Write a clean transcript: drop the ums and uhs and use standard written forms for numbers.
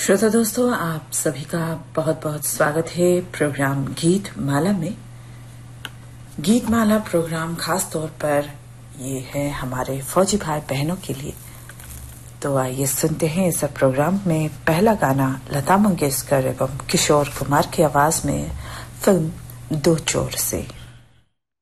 श्रोता दोस्तों, आप सभी का बहुत बहुत स्वागत है प्रोग्राम गीत माला में। गीत माला प्रोग्राम खास तौर पर ये है हमारे फौजी भाई बहनों के लिए। तो आइए सुनते हैं इस प्रोग्राम में पहला गाना लता मंगेशकर एवं किशोर कुमार की आवाज में फिल्म दो चोर से।